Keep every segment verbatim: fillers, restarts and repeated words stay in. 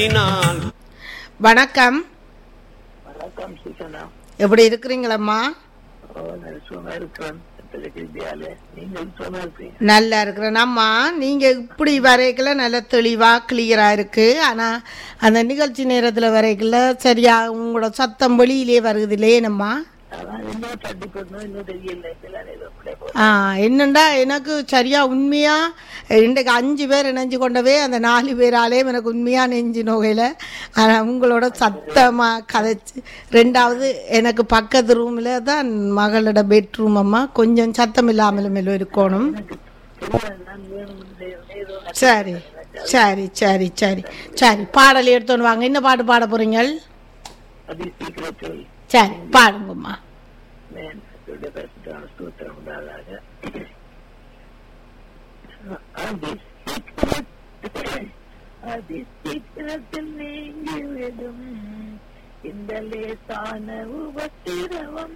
வணக்கம். வணக்கம் சூசனா. எப்படி இருக்கிறீங்களம்மா? நல்லா இருக்கிறேன் அம்மா. நீங்க இப்படி வரைக்கல நல்ல தெளிவா கிளியரா இருக்கு. ஆனா அந்த நிகழ்ச்சி நேரத்துல வரைக்கல சரியா உங்களோட சத்தம் வெளியிலே வருது இல்லையேனம்மா? என்னண்டா எனக்கு சரியா உண்மையா இன்றைக்கு அஞ்சு பேர் இணைஞ்சு கொண்டவே அந்த நாலு பேராலே எனக்கு உண்மையா நெஞ்சு நோகையில். ஆனால் உங்களோட சத்தமாக கதைச்சு ரெண்டாவது எனக்கு பக்கத்து ரூமில் தான் மகளோட பெட்ரூம் அம்மா, கொஞ்சம் சத்தம் இல்லாமலும் எல்லாம் இருக்கணும். சரி சரி சரி சரி சரி பாடல் எடுத்துன்னு வாங்க. என்ன பாட்டு பாட போறீங்க? சரி பாடுங்கம்மா. நீங்கிவிடும் இந்த லேசான உபத்திரவம்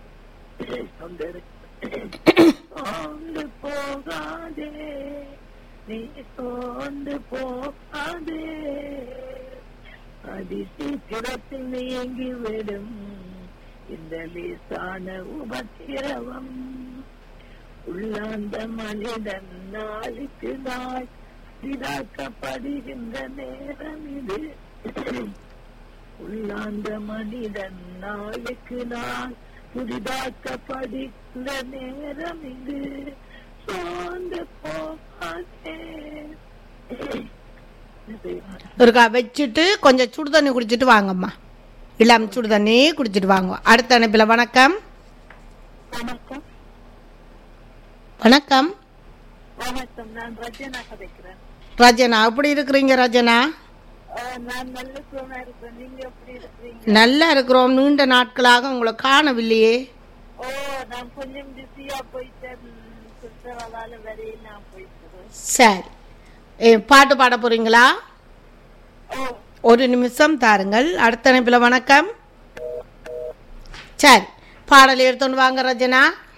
சோர்ந்து போகாதே, நீ சோர்ந்து போகாதே, அதிசீக்கிரத்தில் நீங்கிவிடும் இந்த லேசான உபத்திரவம். உள்ளாந்த மனிதன் நாளுக்கு நாள் இதாக்கப்படுகின்ற நேரம் இது. உள்ளாந்த மனிதன் நாளுக்கு நாள் புதிதாக்கப்படுகின்ற நேரம் இது. சோர்ந்து போகாதே. ஒருக்கா வச்சுட்டு கொஞ்சம் சுடு தண்ணி குடிச்சிட்டு வாங்கம்மா. இளம் சுடு தண்ணி குடிச்சிட்டு வாங்க. அடுத்த அனுப்பில வணக்கம். வணக்கம் வணக்கம் வணக்கம். நான் ரஜனா கதைக்கிறேன். ரஜனா, எப்படி இருக்கிறீங்க ரஜனா? நான் நல்ல சுகமா இருக்கிறேன். நீங்க எப்படி இருக்கிறீங்க? நல்லா இருக்கிறோம். நீண்ட நாட்களாக உங்களை காணவில்லையே. ஓ, நான் கொஞ்சம் பிஸியா போயிட்டேன். சுற்றுலாவால வரையே நான் போயிட்டு. சரி, பாட்டு பாட போறீங்களா? ஓ, ஒரு நிமிஷம் தாருங்கள். அடுத்த அனுப்பில வணக்கம். சரி, பாடல் எடுத்துன்னு வாங்க ரஜனா.